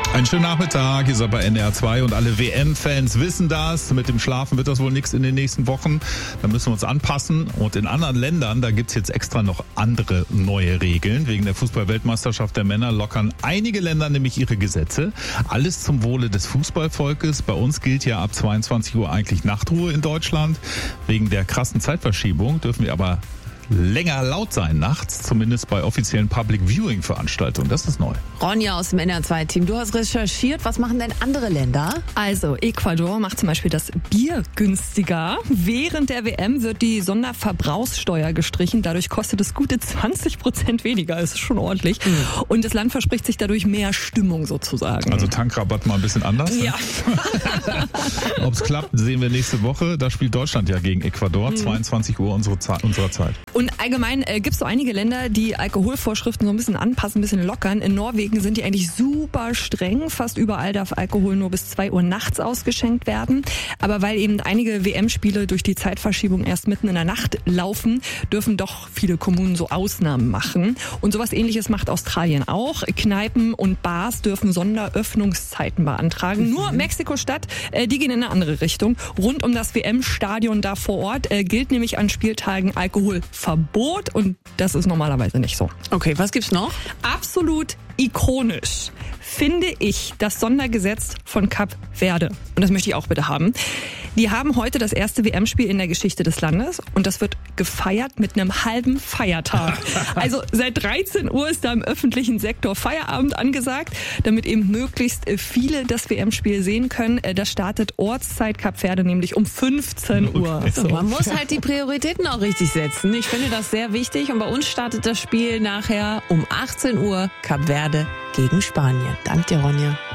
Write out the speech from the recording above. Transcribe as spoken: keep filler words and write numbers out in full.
Einen schönen Nachmittag, ihr seid bei N D R zwei und alle W M-Fans wissen das. Mit dem Schlafen wird das wohl nichts in den nächsten Wochen. Da müssen wir uns anpassen. Und in anderen Ländern, da gibt's jetzt extra noch andere neue Regeln. Wegen der Fußball-Weltmeisterschaft der Männer lockern einige Länder nämlich ihre Gesetze. Alles zum Wohle des Fußballvolkes. Bei uns gilt ja ab zweiundzwanzig Uhr eigentlich Nachtruhe in Deutschland. Wegen der krassen Zeitverschiebung dürfen wir aber länger laut sein nachts, zumindest bei offiziellen Public Viewing Veranstaltungen. Das ist neu. Ronja aus dem N D R zwei Team, du hast recherchiert. Was machen denn andere Länder? Also Ecuador macht zum Beispiel das Bier günstiger. Während der W M wird die Sonderverbrauchssteuer gestrichen. Dadurch kostet es gute zwanzig Prozent weniger. Das ist schon ordentlich. Mhm. Und das Land verspricht sich dadurch mehr Stimmung sozusagen. Also Tankrabatt mal ein bisschen anders. Ja. Ob es klappt, sehen wir nächste Woche. Da spielt Deutschland ja gegen Ecuador. Mhm. zweiundzwanzig Uhr unsere Zeit, unserer Zeit. Und allgemein äh, gibt es so einige Länder, die Alkoholvorschriften so ein bisschen anpassen, ein bisschen lockern. In Norwegen sind die eigentlich super streng. Fast überall darf Alkohol nur bis zwei Uhr nachts ausgeschenkt werden. Aber weil eben einige W M-Spiele durch die Zeitverschiebung erst mitten in der Nacht laufen, dürfen doch viele Kommunen so Ausnahmen machen. Und sowas Ähnliches macht Australien auch. Kneipen und Bars dürfen Sonderöffnungszeiten beantragen. Mhm. Nur Mexiko-Stadt, äh, die gehen in eine andere Richtung. Rund um das W M-Stadion da vor Ort äh, gilt nämlich an Spieltagen Alkoholverbot. Und das ist normalerweise nicht so. Okay, was gibt's noch? Absolut ikonisch finde ich das Sondergesetz von Kap Verde. Und das möchte ich auch bitte haben. Die haben heute das erste W M-Spiel in der Geschichte des Landes und das wird gefeiert mit einem halben Feiertag. Also seit dreizehn Uhr ist da im öffentlichen Sektor Feierabend angesagt, damit eben möglichst viele das W M-Spiel sehen können. Das startet Ortszeit Kap Verde nämlich um fünfzehn Uhr. So. Man muss halt die Prioritäten auch richtig setzen. Ich finde das sehr wichtig und bei uns startet das Spiel nachher um achtzehn Uhr Kap Verde gegen Spanien. Danke dir, Ronja.